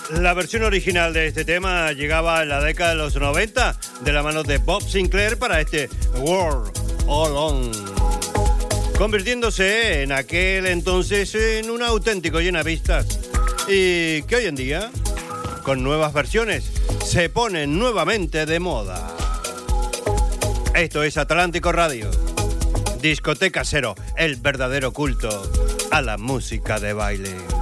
La versión original de este tema llegaba en la década de los 90 de la mano de Bob Sinclair para este World All On, convirtiéndose en aquel entonces en un auténtico llenavistas y que hoy en día, con nuevas versiones, se pone nuevamente de moda. Esto es Atlántico Radio, Discoteca Cero, el verdadero culto a la música de baile.